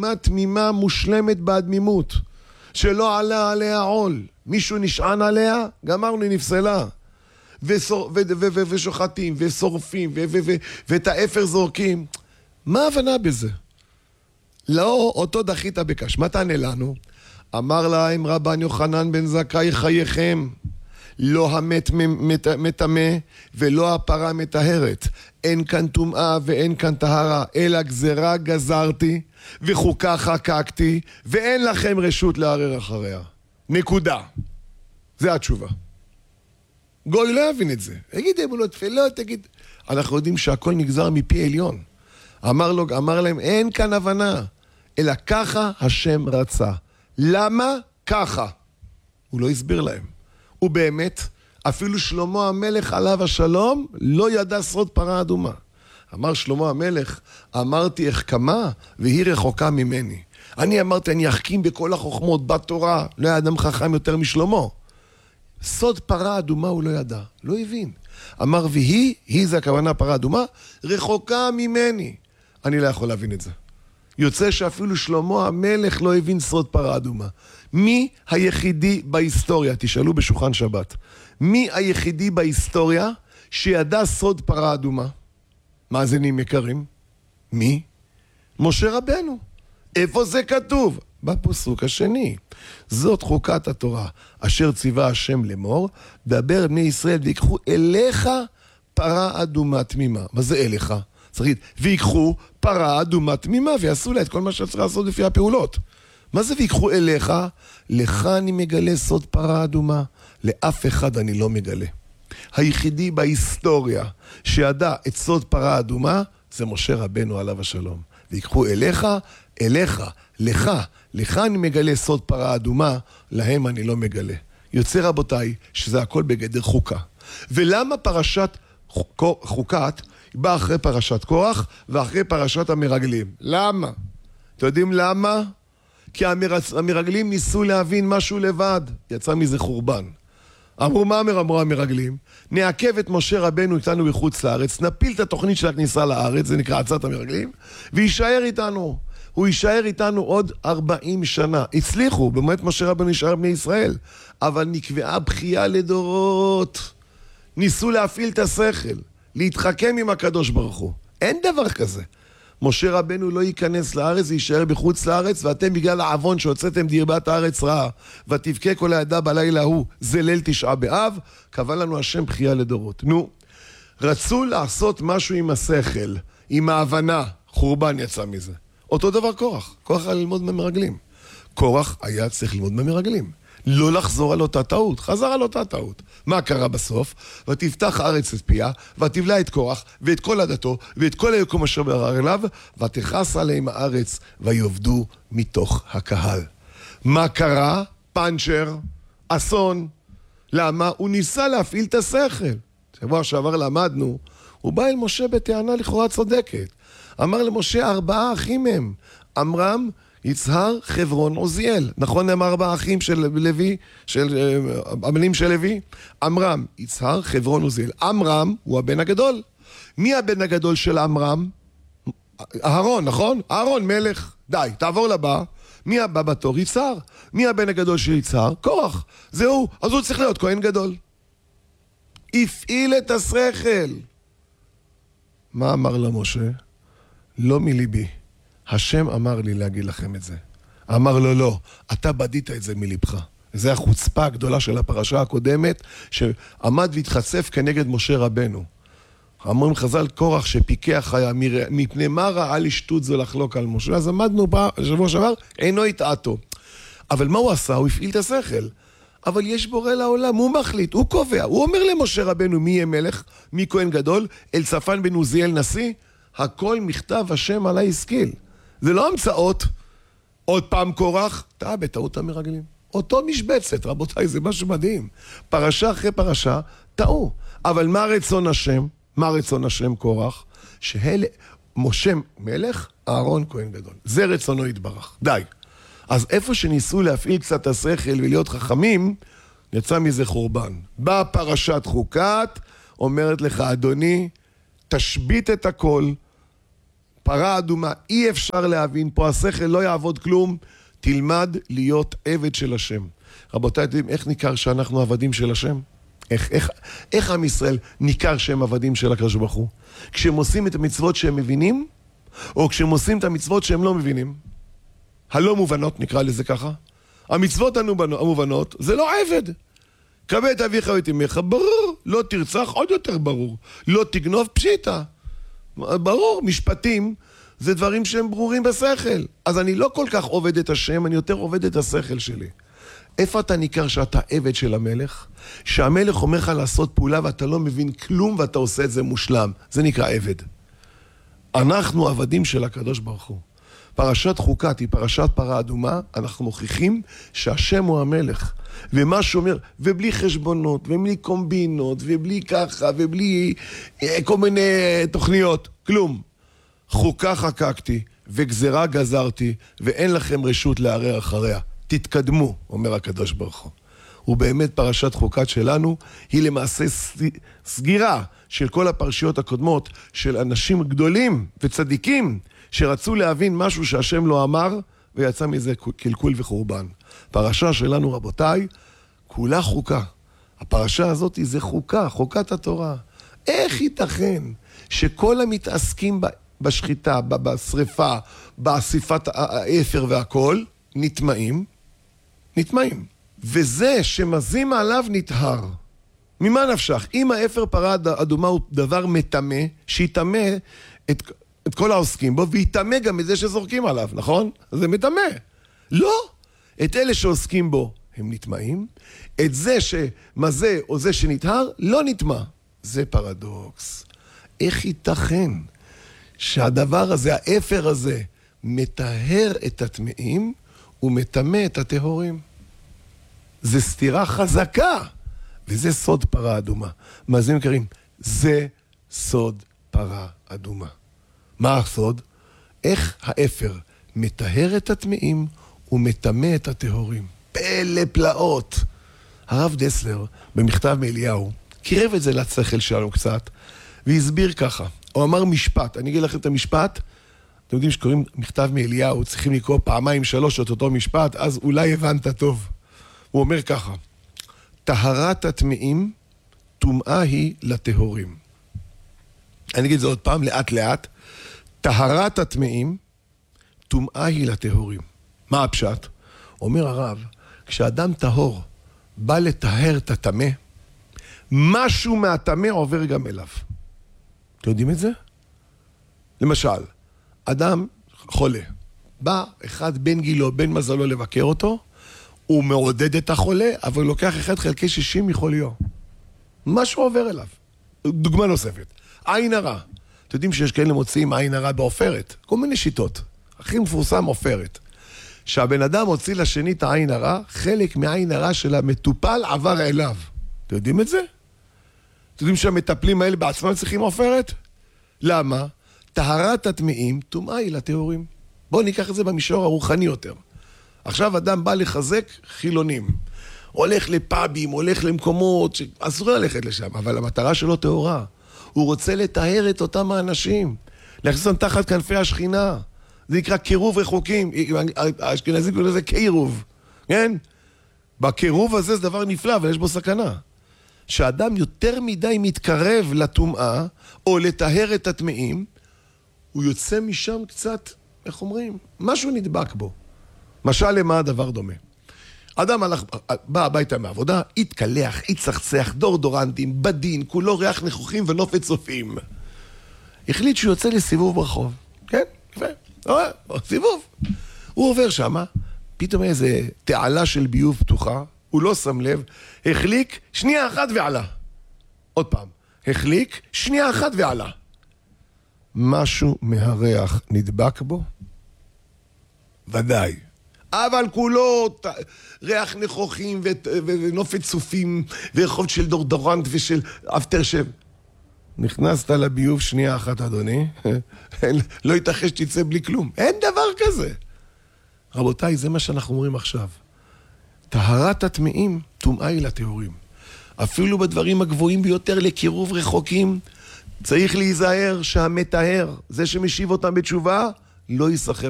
תמימה מושלמת בהדמימות, שלא עלה עליה עול. מישהו נשען עליה, גמרנו, היא נפסלה. ושוחטים, ושורפים, ואת האפר זורקים. מה ההבנה בזה? לא, אותו דחית בקש. מה תענה לנו? אמר להם רבן יוחנן בן זכאי חייכם, לא המת מטמא ולא הפרה מטהרת. אין כאן טומאה ואין כאן טהרה, אלא גזרה גזרתי וחוקה חקקתי, ואין לכם רשות לערער אחריה. נקודה. זה התשובה. גוי לא יבין את זה. יגיד אמונות תפילות, תגיד. אנחנו יודעים שהכל נגזר מפי עליון. אמר להם, אין כאן הבנה, אלא ככה השם רצה. למה? ככה. הוא לא הסביר להם. הוא באמת, אפילו שלמה המלך עליו השלום, לא ידע סוד פרה אדומה. אמר שלמה המלך, אמרתי החכמה, והיא רחוקה ממני. אני אמרתי, אני אחכים בכל החוכמות, בתורה, לא היה אדם חכם יותר משלמה. סוד פרה אדומה הוא לא ידע, לא הבין. אמר, והיא זה הכוונה פרה אדומה, רחוקה ממני. אני לא יכול להבין את זה. יוצא שאפילו שלמה המלך לא הבין סוד פרה אדומה. מי היחידי בהיסטוריה, תשאלו בשולחן שבת, מי היחידי בהיסטוריה שידע סוד פרה אדומה? מאזינים יקרים? מי? משה רבנו. איפה זה כתוב? בפסוק השני. זאת חוקת התורה, אשר ציווה השם לאמור, דבר בני ישראל ויקחו אליך פרה אדומה תמימה. מה זה אליך? צריך להגיד, ויקחו פרה אדומה תמימה, ויעשו לה את כל מה שצריך לעשות לפי הפעולות. מה זה ויקחו אליך? לך אני מגלה סוד פרה אדומה, לאף אחד אני לא מגלה. היחידי בהיסטוריה שידע את סוד פרה אדומה, זה משה רבנו עליו השלום. ויקחו אליך, לך אני מגלה סוד פרה אדומה, להם אני לא מגלה. יוצא רבותיי שזה הכל בגדר חוקה. ולמה פרשת חוקת באה אחרי פרשת קורח ואחרי פרשת המרגלים? למה? אתם יודעים למה? כי המרגלים ניסו להבין משהו לבד, יצא מזה חורבן. אמרו, מה אמרו המרגלים? נעכב את משה רבנו איתנו בחוץ לארץ, נפיל את התוכנית של הכניסה לארץ, זה נקרא עצת המרגלים, ויישאר איתנו. הוא יישאר איתנו עוד 40 שנה. הצליחו, באמת משה רבנו יישאר בני ישראל, אבל נקבעה בחייה לדורות. ניסו להפעיל את השכל, להתחכם עם הקדוש ברוך הוא. אין דבר כזה. משה רבנו לא ייכנס לארץ, יישאר בחוץ לארץ, ואתם בגלל העוון שהוצאתם דיבת הארץ רעה, ותבכה כל העדה בלילה ההוא, זה ליל תשעה באב, קבע לנו השם בחייה לדורות. נו, רצו לעשות משהו עם השכל, עם ההבנה, חורבן יצא מזה. אותו דבר קורח, קורח היה ללמוד ממרגלים. קורח היה צריך ללמוד ממרגלים. לא לחזור על אותה טעות, חזר על אותה טעות. מה קרה בסוף? ותפתח הארץ את פיה, ותבלע את קורח, ואת כל עדתו, ואת כל היקום אשר בער אליו, ותכס עליהם הארץ, ויאבדו מתוך הקהל. מה קרה? פנצ'ר, אסון. למה? הוא ניסה להפעיל את השכל. שבוע שעבר למדנו, הוא בא אל משה בטענה לכאורה צודקת. אמר למשה 4 אחים הם, עמרם, יצהר, חברון, עוזיאל. נכון הם 4 אחים של לוי, הבנים של לוי? עמרם, יצהר, חברון, עוזיאל. עמרם הוא הבן הגדול. מי הבן הגדול של עמרם? אהרון, נכון? אהרון מלך. די, תעבור לבא. מי הבא בתור? יצהר. מי הבן הגדול של יצהר? קורח. זהו, אז הוא צריך להיות כהן גדול. הפעיל את השכל. מה אמר למשה? לא מליבי. השם אמר לי להגיד לכם את זה. אמר לו, לא, אתה בדית את זה מלבך. זה החוצפה הגדולה של הפרשה הקודמת, שעמד והתחצף כנגד משה רבנו. אמרים חז"ל, קורח שפיקח היה, מפני מה רעה לשטות זו לחלוק על משה. אז עמדנו בשבוע שעבר, אינו התעתו. אבל מה הוא עשה? הוא הפעיל את השכל. אבל יש בורא לעולם, הוא מחליט, הוא קובע. הוא אומר למשה רבנו, מי יהיה מלך, מי כהן גדול, אל צפן בן עוזיאל נשיא, הכל מכתב השם עלי השכיל. זה לא המצאות. עוד פעם קורח, טעה בטעות המרגלים. אותו משבצת, רבותיי, זה משהו מדהים. פרשה אחרי פרשה, טעו. אבל מה רצון השם? מה רצון השם קורח? משה מלך, אהרון כהן גדול. זה רצונו יתברך. די. אז איפה שניסו להפעיל קצת השכל ולהיות חכמים, יצא מזה חורבן. באה פרשת חוקת, אומרת לך, אדוני, תשבית את הכל, פרה אדומה, אי אפשר להבין, פה השכל לא יעבוד כלום, תלמד להיות עבד של השם. רבותיי, אתם יודעים איך ניכר שאנחנו עבדים של השם? איך עם ישראל ניכר שהם עבדים של הקדוש ברוך הוא? כשהם עושים את המצוות שהם מבינים, או כשהם עושים את המצוות שהם לא מבינים? הלא מובנות, נקרא לזה ככה. המצוות המובנות, זה לא עבד. כבד את אביך ואת אמך, ברור. לא תרצח, עוד יותר ברור. לא תגנוב, פשיטה. ברור, משפטים זה דברים שהם ברורים בשכל. אז אני לא כל כך עובד את השם, אני יותר עובד את השכל שלי. איפה אתה ניכר שאתה עבד של המלך? שהמלך אומר לך לעשות פעולה ואתה לא מבין כלום ואתה עושה את זה מושלם. זה נקרא עבד. אנחנו עבדים של הקדוש ברוך הוא. פרשת חוקת היא פרשת פרה אדומה, אנחנו מוכיחים שהשם הוא המלך. ומה שאומר, ובלי חשבונות, ובלי קומבינות, ובלי ככה, ובלי כל מיני תוכניות, כלום. חוקה חקקתי, וגזרה גזרתי, ואין לכם רשות לערער אחריה. תתקדמו, אומר הקדוש ברוך הוא. ובאמת פרשת חוקת שלנו היא למעשה סגירה של כל הפרשיות הקודמות של אנשים גדולים וצדיקים שרצו להבין משהו שהשם לא אמר ויצא מזה קלקול וחורבן. פרשה שלנו רבותיי, כולה חוקה. הפרשה הזאת זה חוקה, חוקת התורה. איך ייתכן שכל המתעסקים בשחיטה, בשריפה, באסיפת האפר והכל, נטמעים? וזה שמזים עליו נטהר. ממה נפשך? אם האפר פרה אדומה הוא דבר מטמא, שיטמא את כל העוסקים בו, ויטמא גם את זה שזורקים עליו, נכון? זה מטמא. לא. את אלה שעוסקים בו הם נטמאים, את זה שמזה או זה שנטהר לא נטמא. זה פרדוקס. איך ייתכן שהדבר הזה, האפר הזה, מטהר את הטמאים ומטמא את הטהורים? זה סתירה חזקה, וזה סוד פרה אדומה. מה זה מכירים? זה סוד פרה אדומה. מה הסוד? איך האפר מטהר את הטמאים ומטמא את הטהורים. פלא פלאות. הרב דסלר, במכתב מאליהו, קירב את זה לשכל שלנו קצת, והסביר ככה. הוא אמר משפט, אני אגיד לכם את המשפט, אתם יודעים שקוראים מכתב מאליהו, צריכים לקרוא פעמיים שלוש את אותו משפט, אז אולי הבנת טוב. הוא אומר ככה, טהרת הטמאים, טומאה היא לטהורים. אני אגיד את זה עוד פעם, לאט לאט. טהרת הטמאים, טומאה היא לטהורים. מה הפשט? אומר הרב, כשאדם טהור בא לטהר את הטמא, משהו מהטמא עובר גם אליו. אתם יודעים את זה? למשל, אדם חולה, בא אחד בן גילו, בן מזלו לבקר אותו, הוא מעודד את החולה, אבל הוא לוקח 1/60 מחוליו. משהו עובר אליו. דוגמה נוספת, עין הרע. אתם יודעים שיש כאלה מוציאים עין הרע בעופרת, כל מיני שיטות. הכי מפורסם עופרת. שהבן אדם הוציא לשני את העין הרע, חלק מהעין הרע של המטופל עבר אליו. אתם יודעים את זה? אתם יודעים שהמטפלים האלה בעצמם צריכים עופרת? למה? טהרת הטמאים, טומאה היא לטהורים. בואו ניקח את זה במישור הרוחני יותר. עכשיו אדם בא לחזק חילונים. הולך לפאבים, הולך למקומות שאסור ללכת לשם, אבל המטרה שלו טהורה. הוא רוצה לטהר את אותם האנשים. להכניס אותם תחת כנפי השכינה. זה נקרא קירוב רחוקים. האשכנזים קוראים לזה קירוב. כן? בקירוב הזה זה דבר נפלא, אבל יש בו סכנה. שאדם יותר מדי מתקרב לטומאה, או לטהר את הטמאים, הוא יוצא משם קצת, איך אומרים? משהו נדבק בו. משל למה הדבר דומה. אדם בא הביתה מעבודה, התקלח, התצחצח, דורדורנטים, בדין, כולו ריח נכוחים ונופת צופים. החליט שהוא יוצא לסיבוב ברחוב. כן? יפה. סיבוב. הוא עובר שמה, פתאום איזה תעלה של ביוב פתוחה, הוא לא שם לב, החליק, שנייה אחת ועלה. עוד פעם, החליק, שנייה אחת ועלה. משהו מהריח נדבק בו? ודאי. אבל כולו ריח נכוחים ונופת צופים ורחוב של דורדורנט ושל אפטר שב. נכנסת לביוב שנייה אחת, אדוני. לא יתחש שתצא בלי כלום. אין דבר כזה. רבותיי, זה מה שאנחנו אומרים עכשיו. טהרת הטמאים, טומאה היא לטהורים. אפילו בדברים הגבוהים ביותר לקירוב רחוקים, צריך להיזהר שהמטהר, זה שמשיב אותם בתשובה, לא ייסחב